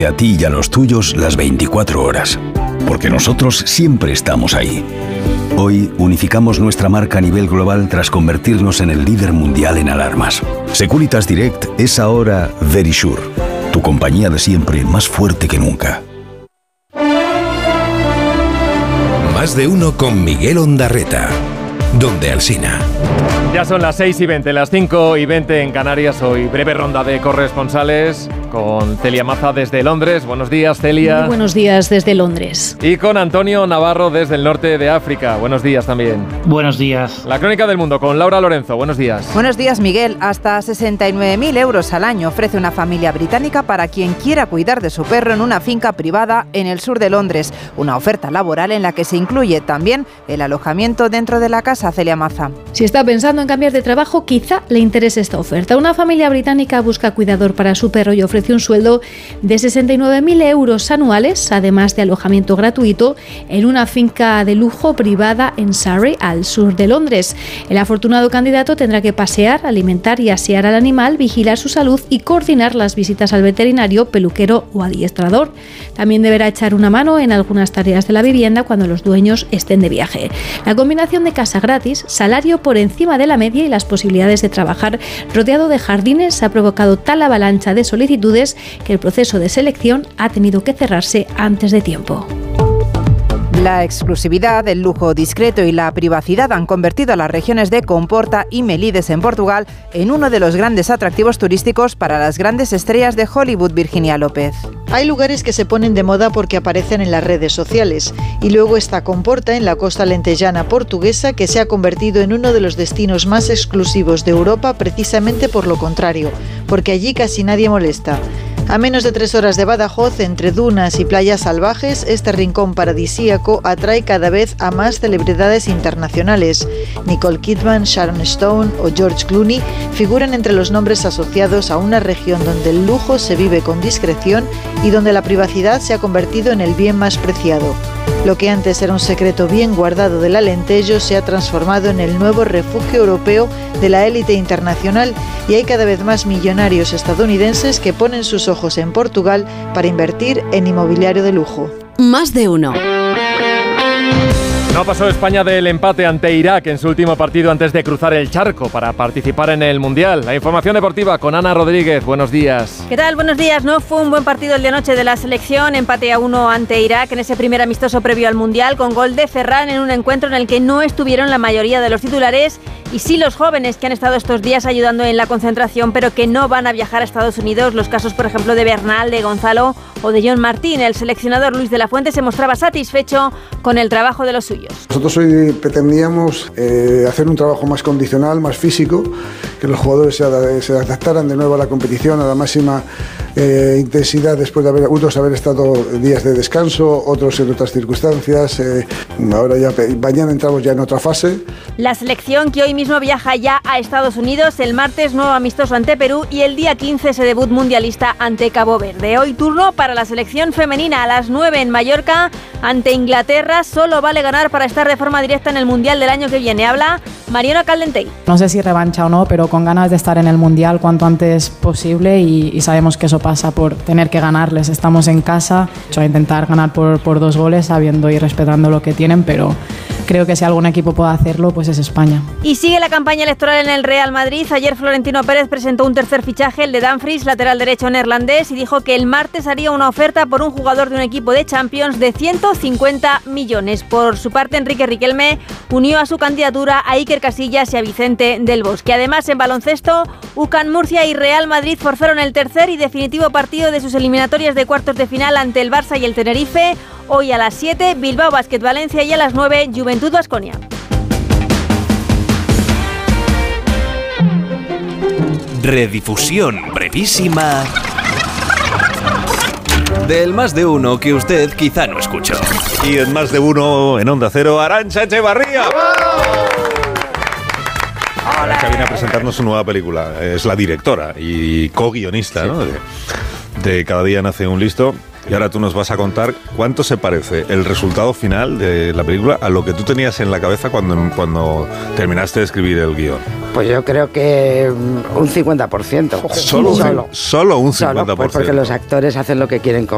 A ti y a los tuyos las 24 horas. Porque nosotros siempre estamos ahí. Hoy unificamos nuestra marca a nivel global tras convertirnos en el líder mundial en alarmas. Securitas Direct es ahora Verisure, tu compañía de siempre más fuerte que nunca. Más de uno con Miguel Ondarreta. Donde Alsina. Ya son las 6:20, las 5:20 en Canarias. Hoy breve ronda de corresponsales con Celia Maza desde Londres. Buenos días, Celia. Muy buenos días desde Londres. Y con Antonio Navarro desde el norte de África. Buenos días también. Buenos días. La Crónica del Mundo con Laura Lorenzo. Buenos días. Buenos días, Miguel. Hasta 69.000 euros al año ofrece una familia británica para quien quiera cuidar de su perro en una finca privada en el sur de Londres. Una oferta laboral en la que se incluye también el alojamiento dentro de la casa, Celia Maza. Si está pensando en cambiar de trabajo, quizá le interese esta oferta. Una familia británica busca cuidador para su perro y ofrece un sueldo de 69.000 euros anuales, además de alojamiento gratuito, en una finca de lujo privada en Surrey, al sur de Londres. El afortunado candidato tendrá que pasear, alimentar y asear al animal, vigilar su salud y coordinar las visitas al veterinario, peluquero o adiestrador. También deberá echar una mano en algunas tareas de la vivienda cuando los dueños estén de viaje. La combinación de casa gratis, salario por encima de la media y las posibilidades de trabajar rodeado de jardines ha provocado tal avalancha de solicitudes que el proceso de selección ha tenido que cerrarse antes de tiempo. La exclusividad, el lujo discreto y la privacidad han convertido a las regiones de Comporta y Melides en Portugal en uno de los grandes atractivos turísticos para las grandes estrellas de Hollywood. Virginia López. Hay lugares que se ponen de moda porque aparecen en las redes sociales y luego está Comporta en la costa lentejana portuguesa, que se ha convertido en uno de los destinos más exclusivos de Europa precisamente por lo contrario, porque allí casi nadie molesta. A menos de 3 horas de Badajoz, entre dunas y playas salvajes, este rincón paradisíaco atrae cada vez a más celebridades internacionales. Nicole Kidman, Sharon Stone o George Clooney figuran entre los nombres asociados a una región donde el lujo se vive con discreción y donde la privacidad se ha convertido en el bien más preciado. Lo que antes era un secreto bien guardado del Alentejo se ha transformado en el nuevo refugio europeo de la élite internacional y hay cada vez más millonarios estadounidenses que ponen sus ojos en Portugal para invertir en inmobiliario de lujo. Más de uno. No pasó España del empate ante Irak en su último partido antes de cruzar el charco para participar en el Mundial. La información deportiva con Ana Rodríguez. Buenos días. ¿Qué tal? Buenos días. No fue un buen partido el de anoche de la selección. Empate a 1 ante Irak en ese primer amistoso previo al Mundial, con gol de Ferran en un encuentro en el que no estuvieron la mayoría de los titulares y sí los jóvenes que han estado estos días ayudando en la concentración, pero que no van a viajar a Estados Unidos. Los casos, por ejemplo, de Bernal, de Gonzalo o de John Martín. El seleccionador Luis de la Fuente se mostraba satisfecho con el trabajo de los suyos. Nosotros hoy pretendíamos hacer un trabajo más condicional, más físico, que los jugadores se adaptaran de nuevo a la competición, a la máxima intensidad después de unos haber estado días de descanso, otros en otras circunstancias. Ahora ya mañana entramos ya en otra fase. La selección que hoy mismo viaja ya a Estados Unidos, el martes nuevo amistoso ante Perú y el día 15 ese debut mundialista ante Cabo Verde. Hoy turno para la selección femenina a las 9 en Mallorca ante Inglaterra. Solo vale ganar para estar de forma directa en el Mundial del año que viene. Habla Mariona Caldentey. No sé si revancha o no, pero con ganas de estar en el Mundial cuanto antes posible y sabemos que eso pasa por tener que ganarles. Estamos en casa, a intentar ganar por 2 goles sabiendo y respetando lo que tienen, pero creo que si algún equipo puede hacerlo, pues es España. Y sigue la campaña electoral en el Real Madrid. Ayer Florentino Pérez presentó un tercer fichaje, el de Dumfries, lateral derecho neerlandés, y dijo que el martes haría una oferta por un jugador de un equipo de Champions de 150 millones. Por su parte, Enrique Riquelme unió a su candidatura a Iker Casillas y a Vicente del Bosque. Además, en baloncesto, UCAM Murcia y Real Madrid forzaron el tercer y definitivo partido de sus eliminatorias de cuartos de final ante el Barça y el Tenerife. Hoy a las 7, Bilbao Basket Valencia, y a las 9, Juventud Baskonia. Redifusión brevísima del Más de Uno que usted quizá no escuchó. Y en Más de Uno, en Onda Cero, Arantxa Echevarría. Arantxa viene a presentarnos su nueva película. Es la directora y co-guionista, ¿no? de Cada día nace un listo. Y ahora tú nos vas a contar cuánto se parece el resultado final de la película a lo que tú tenías en la cabeza cuando terminaste de escribir el guión. Pues yo creo que un 50%. Solo un 50%. Pues porque los actores hacen lo que quieren conmigo.